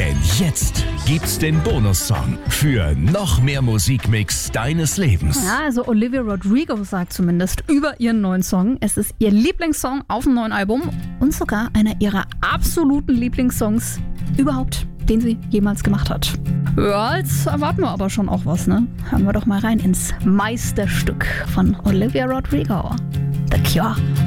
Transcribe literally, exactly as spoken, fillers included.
Denn jetzt gibt's den Bonussong für noch mehr Musikmix deines Lebens. Ja, also Olivia Rodrigo sagt zumindest über ihren neuen Song, es ist ihr Lieblingssong auf dem neuen Album und sogar einer ihrer absoluten Lieblingssongs überhaupt, den sie jemals gemacht hat. Ja, jetzt erwarten wir aber schon auch was, ne? Hören wir doch mal rein ins Meisterstück von Olivia Rodrigo, The Cure.